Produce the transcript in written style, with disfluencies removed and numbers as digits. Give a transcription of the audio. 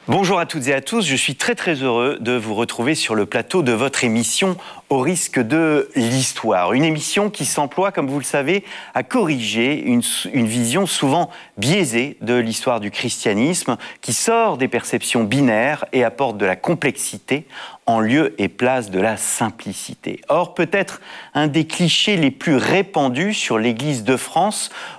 Bonjour à toutes et à tous, je suis très heureux de vous retrouver sur le plateau de votre émission Au risque de l'histoire. Une émission qui s'emploie, comme vous le savez, à corriger une vision souvent biaisée de l'histoire du christianisme, qui sort des perceptions binaires et apporte de la complexité en lieu et place de la simplicité. Or, peut-être un des clichés les plus répandus sur l'Église de France